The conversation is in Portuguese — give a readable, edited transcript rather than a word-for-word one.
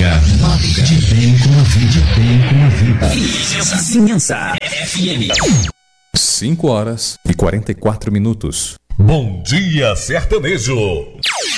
De bem com a vida. Vizinhança FM. 5 horas e 44 minutos. Bom dia, sertanejo.